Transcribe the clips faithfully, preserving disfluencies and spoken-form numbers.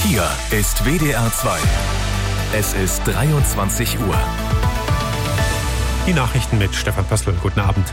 Hier ist W D R zwei. Es ist dreiundzwanzig Uhr. Die Nachrichten mit Stefan Pössl. Guten Abend.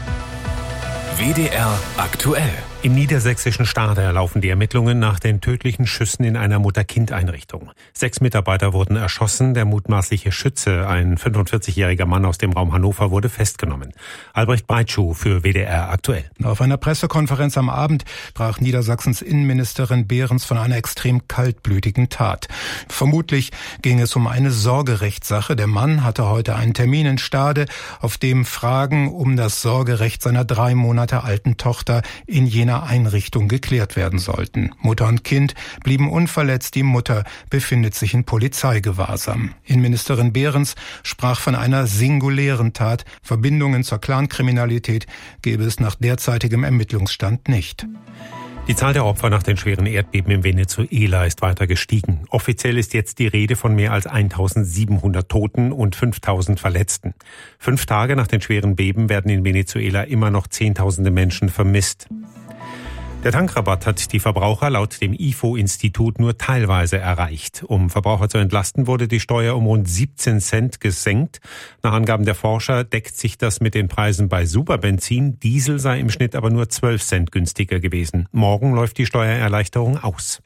W D R aktuell. Im niedersächsischen Stade laufen die Ermittlungen nach den tödlichen Schüssen in einer Mutter-Kind-Einrichtung. Sechs Mitarbeiter wurden erschossen. Der mutmaßliche Schütze, ein fünfundvierzigjähriger Mann aus dem Raum Hannover, wurde festgenommen. Albrecht Breitschuh für W D R aktuell. Auf einer Pressekonferenz am Abend sprach Niedersachsens Innenministerin Behrens von einer extrem kaltblütigen Tat. Vermutlich ging es um eine Sorgerechtssache. Der Mann hatte heute einen Termin in Stade, auf dem Fragen um das Sorgerecht seiner drei Monate alten Tochter in jener Einrichtung geklärt werden sollten. Mutter und Kind blieben unverletzt, die Mutter befindet sich in Polizeigewahrsam. Innenministerin Behrens sprach von einer singulären Tat. Verbindungen zur Clankriminalität gäbe es nach derzeitigem Ermittlungsstand nicht. Die Zahl der Opfer nach den schweren Erdbeben in Venezuela ist weiter gestiegen. Offiziell ist jetzt die Rede von mehr als eintausendsiebenhundert Toten und fünftausend Verletzten. Fünf Tage nach den schweren Beben werden in Venezuela immer noch Zehntausende Menschen vermisst. Der Tankrabatt hat die Verbraucher laut dem I F O-Institut nur teilweise erreicht. Um Verbraucher zu entlasten, wurde die Steuer um rund siebzehn Cent gesenkt. Nach Angaben der Forscher deckt sich das mit den Preisen bei Superbenzin. Diesel sei im Schnitt aber nur zwölf Cent günstiger gewesen. Morgen läuft die Steuererleichterung aus.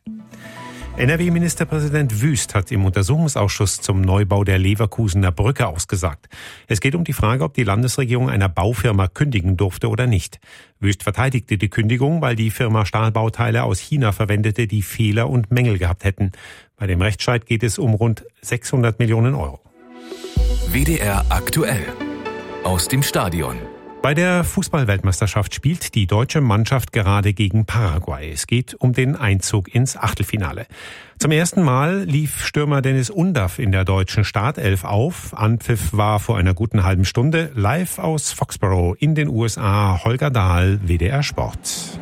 N R W-Ministerpräsident Wüst hat im Untersuchungsausschuss zum Neubau der Leverkusener Brücke ausgesagt. Es geht um die Frage, ob die Landesregierung einer Baufirma kündigen durfte oder nicht. Wüst verteidigte die Kündigung, weil die Firma Stahlbauteile aus China verwendete, die Fehler und Mängel gehabt hätten. Bei dem Rechtsstreit geht es um rund sechshundert Millionen Euro. W D R aktuell. Aus dem Stadion. Bei der Fußball-Weltmeisterschaft spielt die deutsche Mannschaft gerade gegen Paraguay. Es geht um den Einzug ins Achtelfinale. Zum ersten Mal lief Stürmer Dennis Undaff in der deutschen Startelf auf. Anpfiff war vor einer guten halben Stunde. Live aus Foxborough in den U S A, Holger Dahl, W D R Sport.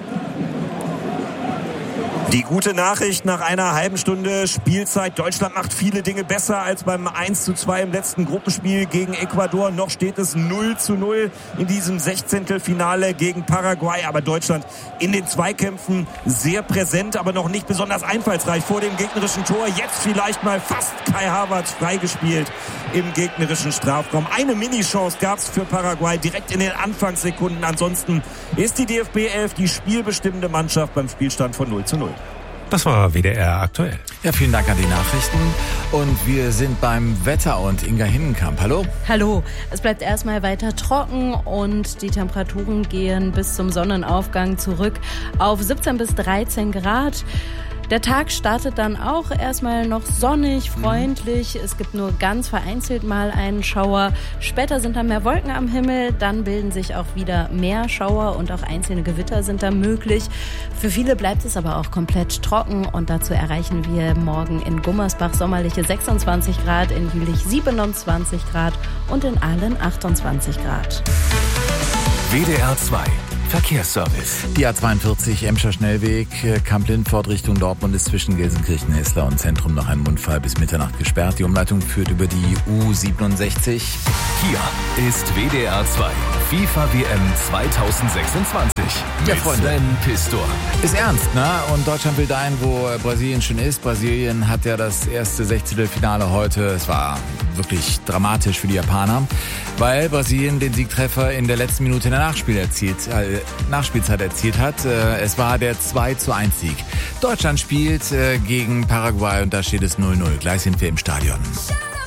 Die gute Nachricht nach einer halben Stunde Spielzeit. Deutschland macht viele Dinge besser als beim eins zu zwei im letzten Gruppenspiel gegen Ecuador. Noch steht es null zu null in diesem Sechzehntelfinale gegen Paraguay. Aber Deutschland in den Zweikämpfen sehr präsent, aber noch nicht besonders einfallsreich vor dem gegnerischen Tor. Jetzt vielleicht mal fast Kai Havertz freigespielt im gegnerischen Strafraum. Eine Mini-Chance gab es für Paraguay direkt in den Anfangssekunden. Ansonsten ist die D F B elf die spielbestimmende Mannschaft beim Spielstand von null zu null. Das war W D R aktuell. Ja, vielen Dank an die Nachrichten. Und wir sind beim Wetter und Inga Hinnenkamp. Hallo. Hallo. Es bleibt erstmal weiter trocken und die Temperaturen gehen bis zum Sonnenaufgang zurück auf siebzehn bis dreizehn Grad. Der Tag startet dann auch erstmal noch sonnig, freundlich. Es gibt nur ganz vereinzelt mal einen Schauer. Später sind da mehr Wolken am Himmel. Dann bilden sich auch wieder mehr Schauer und auch einzelne Gewitter sind da möglich. Für viele bleibt es aber auch komplett trocken. Und dazu erreichen wir morgen in Gummersbach sommerliche sechsundzwanzig Grad, in Jülich siebenundzwanzig Grad und in Aalen achtundzwanzig Grad. W D R zwei. Verkehrsservice. Die A zweiundvierzig Emscher Schnellweg, Kamp-Lindfort Richtung Dortmund ist zwischen Gelsenkirchen, Hessler und Zentrum nach einem Unfall bis Mitternacht gesperrt. Die Umleitung führt über die U siebenundsechzig. Hier ist W D R zwei. FIFA W M zweitausendsechsundzwanzig. Ja, mit Freunde. Sven Pistor. Ist ernst, ne? Und Deutschland will dahin, wo Brasilien schon ist. Brasilien hat ja das erste Sechzehntelfinale heute. Es war wirklich dramatisch für die Japaner, weil Brasilien den Siegtreffer in der letzten Minute in der Nachspiel erzielt, äh, Nachspielzeit erzielt hat. Äh, es war der zwei zu eins Sieg. Deutschland spielt äh, gegen Paraguay und da steht es null null. Gleich sind wir im Stadion.